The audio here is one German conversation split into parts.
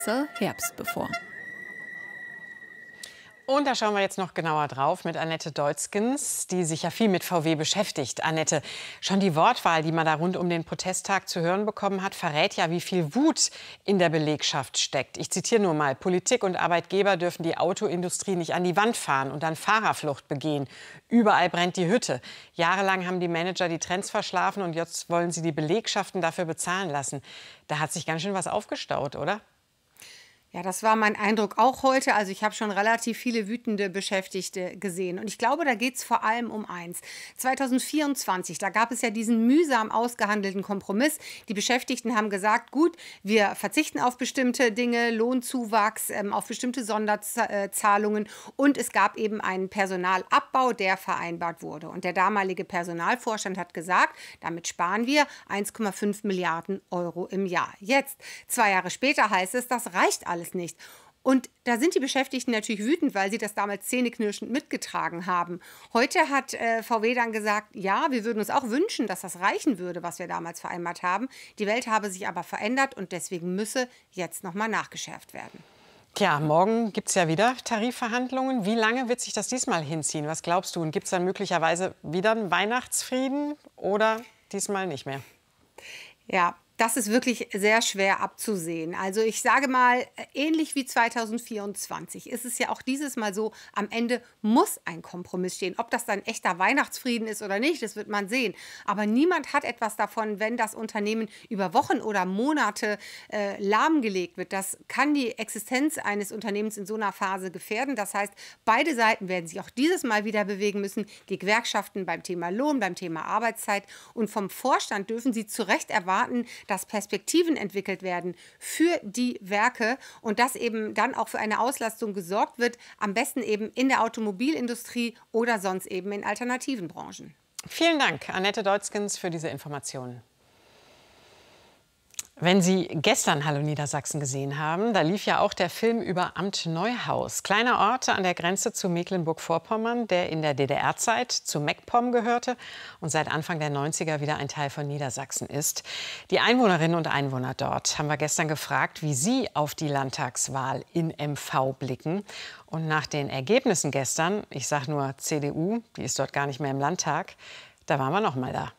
Herbst bevor. Und da schauen wir jetzt noch genauer drauf mit Annette Deutzgens, die sich ja viel mit VW beschäftigt. Annette, schon die Wortwahl, die man da rund um den Protesttag zu hören bekommen hat, verrät ja, wie viel Wut in der Belegschaft steckt. Ich zitiere nur mal: Politik und Arbeitgeber dürfen die Autoindustrie nicht an die Wand fahren und dann Fahrerflucht begehen. Überall brennt die Hütte. Jahrelang haben die Manager die Trends verschlafen und jetzt wollen sie die Belegschaften dafür bezahlen lassen. Da hat sich ganz schön was aufgestaut, oder? Ja, das war mein Eindruck auch heute. Also ich habe schon relativ viele wütende Beschäftigte gesehen. Und ich glaube, da geht es vor allem um eins. 2024, da gab es ja diesen mühsam ausgehandelten Kompromiss. Die Beschäftigten haben gesagt, gut, wir verzichten auf bestimmte Dinge, Lohnzuwachs, auf bestimmte Sonderzahlungen. Und es gab eben einen Personalabbau, der vereinbart wurde. Und der damalige Personalvorstand hat gesagt, damit sparen wir 1,5 Milliarden Euro im Jahr. Jetzt, 2 Jahre später, heißt es, das reicht alles nicht. Und da sind die Beschäftigten natürlich wütend, weil sie das damals zähneknirschend mitgetragen haben. Heute hat VW dann gesagt, ja, wir würden uns auch wünschen, dass das reichen würde, was wir damals vereinbart haben. Die Welt habe sich aber verändert und deswegen müsse jetzt noch mal nachgeschärft werden. Tja, morgen gibt es ja wieder Tarifverhandlungen. Wie lange wird sich das diesmal hinziehen? Was glaubst du? Und gibt es dann möglicherweise wieder einen Weihnachtsfrieden oder diesmal nicht mehr? Ja, das ist wirklich sehr schwer abzusehen. Also ich sage mal, ähnlich wie 2024 ist es ja auch dieses Mal so, am Ende muss ein Kompromiss stehen. Ob das dann echter Weihnachtsfrieden ist oder nicht, das wird man sehen. Aber niemand hat etwas davon, wenn das Unternehmen über Wochen oder Monate lahmgelegt wird. Das kann die Existenz eines Unternehmens in so einer Phase gefährden. Das heißt, beide Seiten werden sich auch dieses Mal wieder bewegen müssen. Die Gewerkschaften beim Thema Lohn, beim Thema Arbeitszeit. Und vom Vorstand dürfen sie zu Recht erwarten, dass Perspektiven entwickelt werden für die Werke und dass eben dann auch für eine Auslastung gesorgt wird, am besten eben in der Automobilindustrie oder sonst eben in alternativen Branchen. Vielen Dank, Annette Deutzgens, für diese Informationen. Wenn Sie gestern Hallo Niedersachsen gesehen haben, da lief ja auch der Film über Amt Neuhaus. Kleiner Ort an der Grenze zu Mecklenburg-Vorpommern, der in der DDR-Zeit zu MacPom gehörte und seit Anfang der 90er wieder ein Teil von Niedersachsen ist. Die Einwohnerinnen und Einwohner dort haben wir gestern gefragt, wie sie auf die Landtagswahl in MV blicken. Und nach den Ergebnissen gestern, ich sage nur CDU, die ist dort gar nicht mehr im Landtag, da waren wir noch mal da.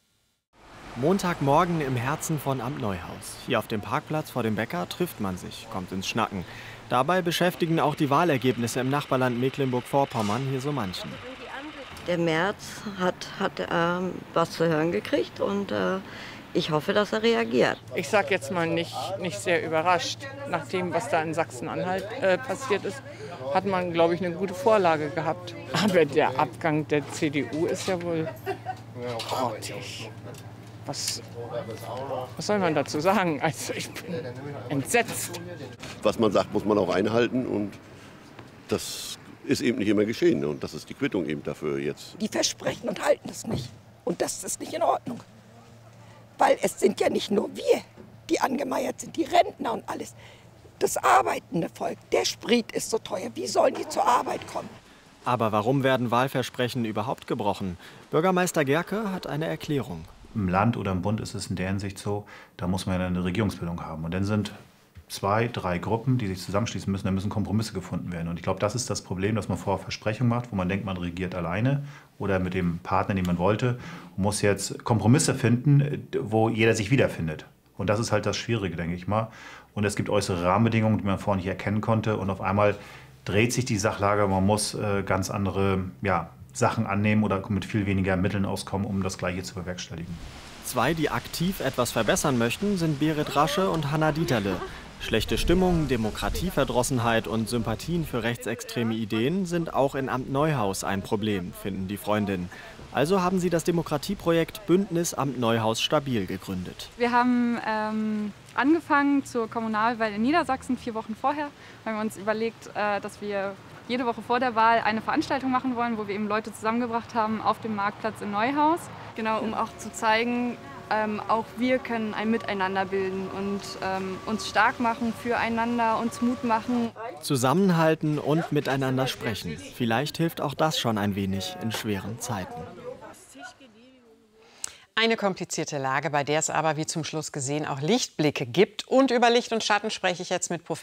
Montagmorgen im Herzen von Amt Neuhaus. Hier auf dem Parkplatz vor dem Bäcker trifft man sich, kommt ins Schnacken. Dabei beschäftigen auch die Wahlergebnisse im Nachbarland Mecklenburg-Vorpommern hier so manchen. Der Merz hat was zu hören gekriegt und ich hoffe, dass er reagiert. Ich sage jetzt mal nicht sehr überrascht. Nach dem, was da in Sachsen-Anhalt passiert ist, hat man, glaube ich, eine gute Vorlage gehabt. Aber der Abgang der CDU ist ja wohl grottig. Was soll man dazu sagen? Also ich bin entsetzt. Was man sagt, muss man auch einhalten und das ist eben nicht immer geschehen. Und das ist die Quittung eben dafür jetzt. Die versprechen und halten es nicht. Und das ist nicht in Ordnung. Weil es sind ja nicht nur wir, die angemeiert sind, die Rentner und alles. Das arbeitende Volk, der Sprit ist so teuer. Wie sollen die zur Arbeit kommen? Aber warum werden Wahlversprechen überhaupt gebrochen? Bürgermeister Gerke hat eine Erklärung. Im Land oder im Bund ist es in der Hinsicht so, da muss man ja eine Regierungsbildung haben. Und dann sind 2, 3 Gruppen, die sich zusammenschließen müssen, da müssen Kompromisse gefunden werden. Und ich glaube, das ist das Problem, dass man vorher Versprechungen macht, wo man denkt, man regiert alleine oder mit dem Partner, den man wollte, und muss jetzt Kompromisse finden, wo jeder sich wiederfindet. Und das ist halt das Schwierige, denke ich mal. Und es gibt äußere Rahmenbedingungen, die man vorher nicht erkennen konnte. Und auf einmal dreht sich die Sachlage, man muss ganz andere Sachen annehmen oder mit viel weniger Mitteln auskommen, um das Gleiche zu bewerkstelligen. 2, die aktiv etwas verbessern möchten, sind Berit Rasche und Hanna Dieterle. Schlechte Stimmung, Demokratieverdrossenheit und Sympathien für rechtsextreme Ideen sind auch in Amt Neuhaus ein Problem, finden die Freundinnen. Also haben sie das Demokratieprojekt Bündnis Amt Neuhaus stabil gegründet. Wir haben angefangen zur Kommunalwahl in Niedersachsen 4 Wochen vorher. Haben wir uns überlegt, dass wir jede Woche vor der Wahl eine Veranstaltung machen wollen, wo wir eben Leute zusammengebracht haben auf dem Marktplatz in Neuhaus. Genau, um auch zu zeigen, auch wir können ein Miteinander bilden und uns stark machen füreinander, uns Mut machen. Zusammenhalten und miteinander sprechen. Vielleicht hilft auch das schon ein wenig in schweren Zeiten. Eine komplizierte Lage, bei der es aber, wie zum Schluss gesehen, auch Lichtblicke gibt. Und über Licht und Schatten spreche ich jetzt mit Professor